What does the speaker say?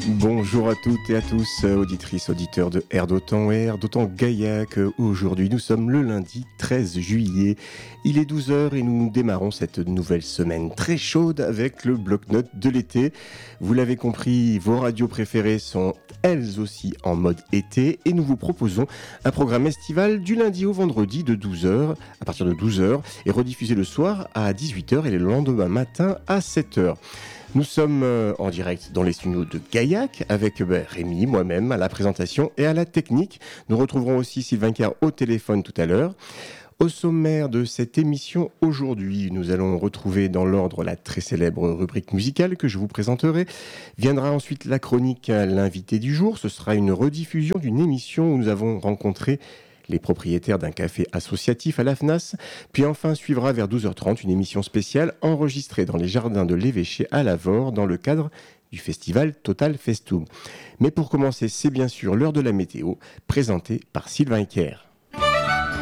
Bonjour à toutes et à tous, auditrices, auditeurs de Air d'Otan et Air d'Otan Gaillac. Aujourd'hui, nous sommes le lundi 13 juillet. Il est 12h et nous démarrons cette nouvelle semaine très chaude avec le bloc-notes de l'été. Vous l'avez compris, vos radios préférées sont elles aussi en mode été et nous vous proposons un programme estival du lundi au vendredi de 12h, à partir de 12h et rediffusé le soir à 18h et le lendemain matin à 7h. Nous sommes en direct dans les studios de Gaillac avec Rémi, moi-même à la présentation et à la technique. Nous retrouverons aussi Sylvain Kerr au téléphone tout à l'heure. Au sommaire de cette émission aujourd'hui, nous allons retrouver dans l'ordre la très célèbre rubrique musicale que je vous présenterai. Viendra ensuite la chronique L'invité du jour. Ce sera une rediffusion d'une émission où nous avons rencontré les propriétaires d'un café associatif à la FNAS. Puis enfin suivra vers 12h30 une émission spéciale enregistrée dans les jardins de l'Évêché à Lavore dans le cadre du festival Total Festum. Mais pour commencer, c'est bien sûr l'heure de la météo, présentée par Sylvain Kerr.